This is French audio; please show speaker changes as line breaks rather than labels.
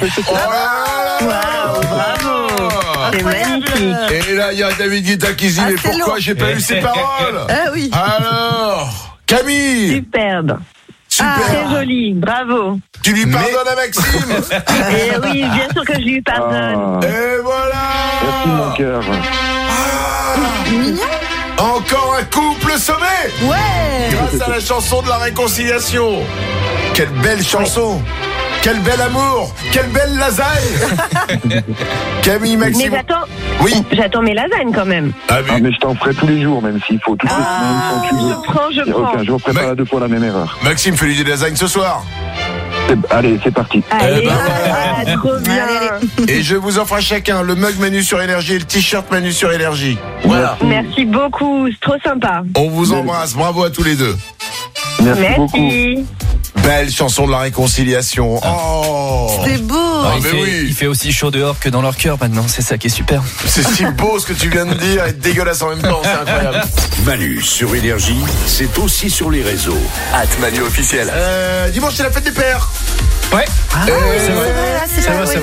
Oh là là.
Waouh, bravo. C'est magnifique.
Et là, il y a David Guetta qui dit mais
c'est
pourquoi
long.
j'ai pas eu ces paroles?
Ah oui.
Alors, Camille.
Superbe.
Super.
Très joli, bravo.
Tu lui pardonnes à Maxime?
Et oui, bien sûr que je lui pardonne.
Et voilà.
Merci mon cœur.
Mignon.
Encore un couple sauvé
Ouais.
grâce à la chanson de la réconciliation. Quelle belle chanson. Quel bel amour. Quelle belle lasagne. Camille,
Mais
Maxime.
j'attends mes lasagnes quand même.
Ah,
Ah, mais je t'en ferai tous les jours, même s'il faut, toutes les semaines, quand tu veux.
Je prends.
Aucun jour, prépare à deux fois la même erreur.
Maxime, fais-lui des lasagnes ce soir.
Allez, c'est parti.
Allez,
ben,
trop bien.
Et je vous offre à chacun le mug Manu sur Énergie et le t-shirt Manu sur Énergie. Voilà.
Merci beaucoup, c'est trop sympa.
On vous embrasse. Bravo à tous les deux.
Merci beaucoup.
Merci.
Belle chanson de la réconciliation. Oh,
C'est beau.
Ah,
il,
mais
fait,
oui.
il fait aussi chaud dehors que dans leur cœur maintenant, c'est ça qui est super.
c'est si beau ce que tu viens de dire et dégueulasse en même temps, c'est incroyable.
Manu sur Énergie, c'est aussi sur les réseaux.
@Manu officiel. Dimanche c'est la fête des pères.
Ouais.
Ah, oui, c'est vrai, là, c'est
Ça
pas-
va,
oui.
ça va.